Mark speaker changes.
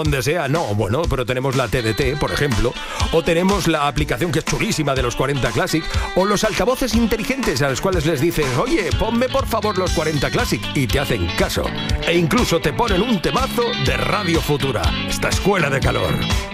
Speaker 1: donde sea, no, bueno, pero tenemos la TDT, por ejemplo, o tenemos la aplicación que es chulísima de los 40 Classic, o los altavoces inteligentes a los cuales les dices, oye, ponme por favor los 40 Classic, y te hacen caso, e incluso te ponen un temazo de Radio Futura, esta escuela de calor.